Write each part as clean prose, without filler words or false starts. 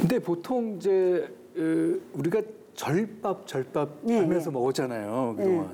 근데 보통 이제 우리가 절밥 네, 하면서 네. 먹었잖아요, 그동안.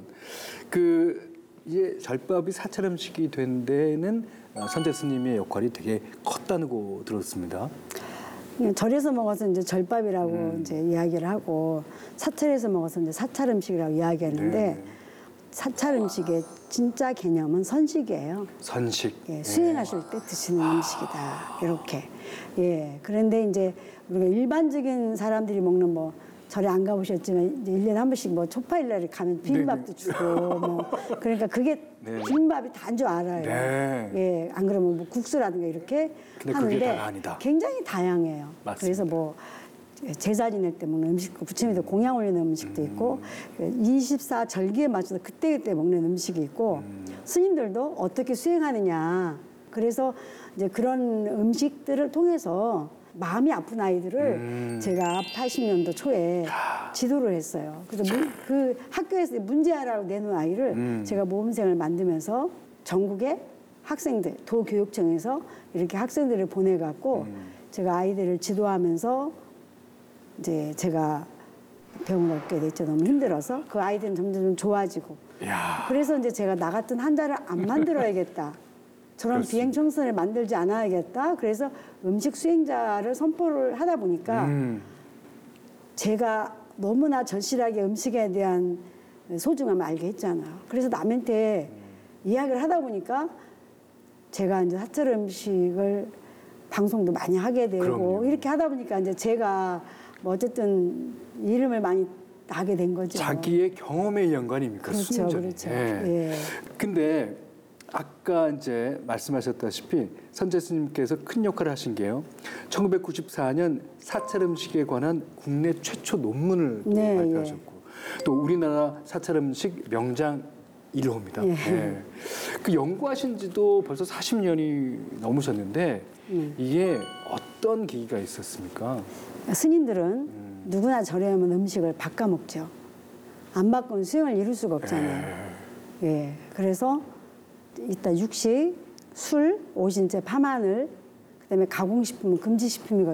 이제 절밥이 사찰 음식이 된 데는 선재 스님의 역할이 되게 컸다고 들었습니다. 절에서 먹어서 이제 절밥이라고 이제 이야기를 하고, 사찰에서 먹어서 이제 사찰 음식이라고 이야기하는데, 네. 사찰 음식의 진짜 개념은 선식이에요. 선식. 예, 수행하실 때 드시는 음식이다. 이렇게. 예. 그런데 이제 우리가 일반적인 사람들이 먹는 뭐 절에 안 가보셨지만 이제 1년에 한 번씩 뭐 초파일날에 가면 비빔밥도 주고 뭐 그러니까 그게 네. 비빔밥이 다인 줄 알아요. 네. 예. 안 그러면 뭐 국수라든가 이렇게 근데 그게 하는데 다가 아니다. 굉장히 다양해요. 맞습니다. 그래서 뭐 제사 지낼 때 먹는 음식, 부처님도 공양 올리는 음식도 있고 24절기에 맞춰서 그때그때 먹는 음식이 있고 스님들도 어떻게 수행하느냐. 그래서 이제 그런 음식들을 통해서 마음이 아픈 아이들을 제가 80년도 초에 지도를 했어요. 그래서 그 학교에서 문제아라고 내놓은 아이를 제가 모범생을 만들면서 전국의 학생들, 도교육청에서 이렇게 학생들을 보내갖고 제가 아이들을 지도하면서 이제 제가 병을 얻게 됐죠. 너무 힘들어서. 그 아이들은 점점 좋아지고. 야. 그래서 이제 제가 나 같은 환자를 안 만들어야겠다. 저런 그렇습니다. 비행청소년을 만들지 않아야겠다. 그래서 음식 수행자를 선포를 하다 보니까 제가 너무나 절실하게 음식에 대한 소중함을 알게 했잖아요. 그래서 남한테 이야기를 하다 보니까 제가 이제 사찰 음식을 방송도 많이 하게 되고 그럼요. 이렇게 하다 보니까 이제 제가 뭐 어쨌든 이름을 많이 나게 된 거죠. 자기의 경험에 의한 거 아닙니까? 그렇죠, 순전히. 그렇죠. 예. 예. 근데 아까 이제 말씀하셨다시피 선재 스님께서 큰 역할을 하신 게요. 1994년 사찰 음식에 관한 국내 최초 논문을 또 네, 발표하셨고 또 우리나라 사찰 음식 명장 1호입니다. 예. 예. 그 연구하신 지도 벌써 40년이 넘으셨는데 이게 어떤 계기가 있었습니까? 스님들은 누구나 절에 오면 음식을 바꿔 먹죠. 안 바꾸면 수행을 이룰 수가 없잖아요. 예. 그래서 일단 육식, 술, 오신제, 파마늘, 그다음에 가공식품은 금지식품이거든요.